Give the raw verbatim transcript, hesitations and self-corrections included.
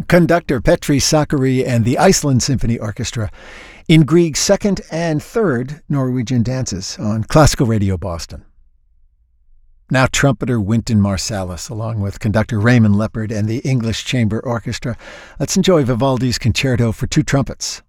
conductor Petri Sakari and the Iceland Symphony Orchestra in Grieg's second and third Norwegian dances on Classical Radio Boston. Now trumpeter Wynton Marsalis, along with conductor Raymond Leppard and the English Chamber Orchestra. Let's enjoy Vivaldi's Concerto for Two Trumpets,